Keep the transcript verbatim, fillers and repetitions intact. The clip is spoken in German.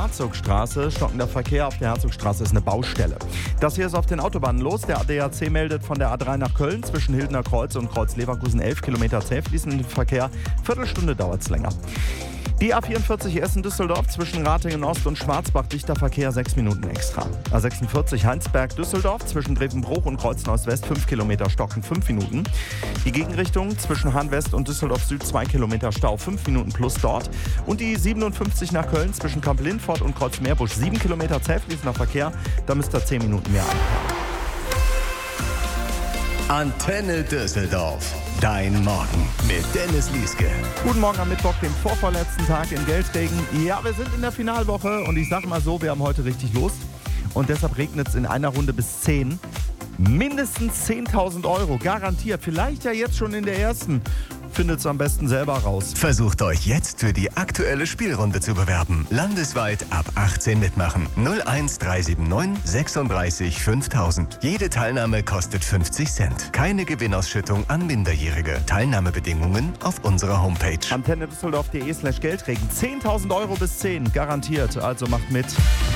Herzogstraße. Stockender Verkehr auf der Herzogstraße ist eine Baustelle. Das hier ist auf den Autobahnen los. Der A D A C meldet von der A drei nach Köln zwischen Hildener Kreuz und Kreuz Leverkusen elf Kilometer zäh fließenden Verkehr. Viertelstunde dauert es länger. Die A vierundvierzig Essen-Düsseldorf zwischen Ratingen Ost und Schwarzbach, dichter Verkehr, sechs Minuten extra. A sechsundvierzig Heinsberg-Düsseldorf zwischen Grevenbruch und Kreuzneuss West, fünf Kilometer Stocken, fünf Minuten. Die Gegenrichtung zwischen Hahn West und Düsseldorf Süd, zwei Kilometer Stau, fünf Minuten plus dort. Und die siebenundfünfzig nach Köln zwischen Kamp-Lindfort und Kreuzmeerbusch, sieben Kilometer zäh fließender Verkehr, da müsst ihr zehn Minuten mehr einplanen. Antenne Düsseldorf. Dein Morgen mit Dennis Lieske. Guten Morgen am Mittwoch, dem vorvorletzten Tag in Geldregen. Ja, wir sind in der Finalwoche und ich sag mal so, wir haben heute richtig Lust. Und deshalb regnet es in einer Runde bis zehn. Mindestens zehntausend Euro, garantiert. Vielleicht ja jetzt schon in der ersten. Findet es am besten selber raus. Versucht euch jetzt für die aktuelle Spielrunde zu bewerben. Landesweit ab achtzehn mitmachen. null eins drei sieben neun sechsunddreißig fünftausend. Jede Teilnahme kostet fünfzig Cent. Keine Gewinnausschüttung an Minderjährige. Teilnahmebedingungen auf unserer Homepage. Antenne Düsseldorf punkt de slash Geldregen. zehntausend Euro bis zehn, garantiert. Also macht mit.